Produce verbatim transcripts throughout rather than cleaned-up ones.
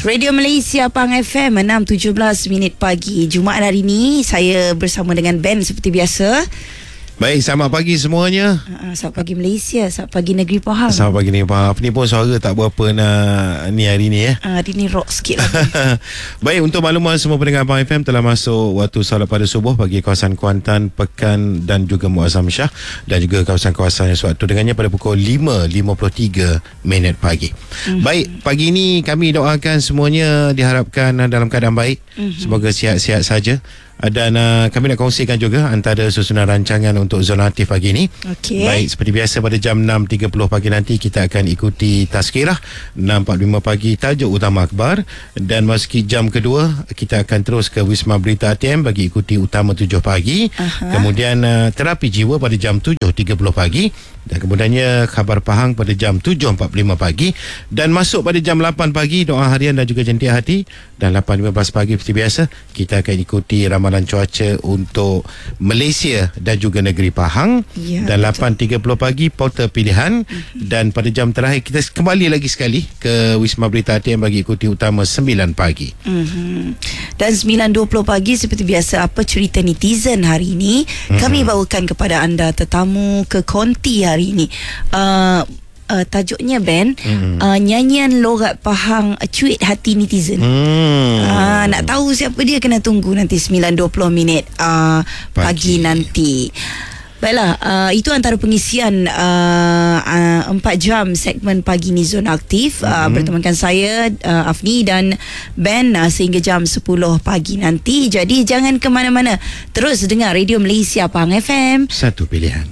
Radio Malaysia Pahang F M enam tujuh belas minit pagi Jumaat hari ni. Saya bersama dengan Ben seperti biasa. Baik, selamat pagi semuanya. uh, Selamat pagi Malaysia, selamat pagi negeri Pahang. Selamat pagi negeri Pahang. Ni pun suara tak berapa nak ni hari ni ya. uh, Hari ni rock sikit lah. Baik, untuk makluman semua pendengar Pahang F M, telah masuk waktu solat pada subuh bagi kawasan Kuantan, Pekan dan juga Muazzam Shah, dan juga kawasan-kawasan yang sewaktu dengannya pada pukul lima lima puluh tiga minit pagi. Mm-hmm. Baik, pagi ini kami doakan semuanya diharapkan dalam keadaan baik. Mm-hmm. Semoga sihat-sihat saja. Dan uh, kami nak kongsikan juga antara susunan rancangan untuk Zona Aktif pagi ini. Okay. Baik, seperti biasa pada jam enam tiga puluh pagi nanti kita akan ikuti Tazkirah. Enam empat puluh lima pagi tajuk utama akhbar. Dan masuki jam kedua kita akan terus ke Wisma Berita A T M bagi ikuti utama tujuh pagi. Aha. Kemudian uh, terapi jiwa pada jam tujuh tiga puluh pagi. Dan kemudiannya khabar Pahang pada jam tujuh empat puluh lima pagi. Dan masuk pada jam lapan pagi doa harian dan juga jentiak hati. Dan lapan lima belas pagi seperti biasa kita akan ikuti ramalan cuaca untuk Malaysia dan juga negeri Pahang. Ya, dan lapan tiga puluh pagi portal pilihan. Mm-hmm. Dan pada jam terakhir kita kembali lagi sekali ke Wisma Berita A T M bagi ikuti utama sembilan pagi. Mm-hmm. Dan sembilan dua puluh pagi seperti biasa, apa cerita netizen hari ini. Mm-hmm. Kami bawakan kepada anda tetamu ke konti hari ini. uh, Uh, tajuknya Ben, hmm. uh, nyanyian logat Pahang uh, cuit hati netizen. hmm. uh, Nak tahu siapa dia, kena tunggu nanti sembilan dua puluh minit uh, pagi. pagi nanti. Baiklah, uh, itu antara pengisian uh, uh, empat jam segmen pagi ni Zona Aktif. uh, hmm. Bertemankan saya uh, Afni dan Ben uh, sehingga jam sepuluh pagi nanti. Jadi jangan ke mana-mana, terus dengar Radio Malaysia Pahang F M. Satu pilihan.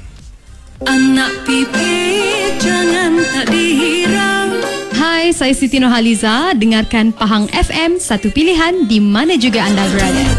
Anak pipi jangan tak dihirau. Hai, saya Siti Nurhaliza. Dengarkan Pahang F M, satu pilihan di mana juga anda berada.